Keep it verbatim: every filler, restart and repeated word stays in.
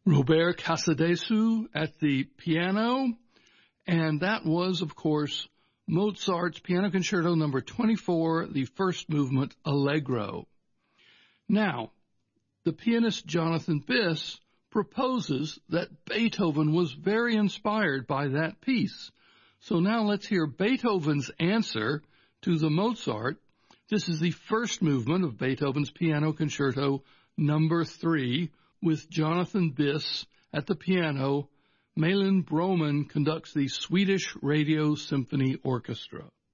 Robert Casadesus at the piano, and that was, of course, Mozart's Piano Concerto number twenty-four, the first movement, Allegro. Now, the pianist Jonathan Biss proposes that Beethoven was very inspired by that piece. So now let's hear Beethoven's answer to the Mozart. This is the first movement of Beethoven's Piano Concerto number three, with Jonathan Biss at the piano. Malin Broman conducts the Swedish Radio Symphony Orchestra.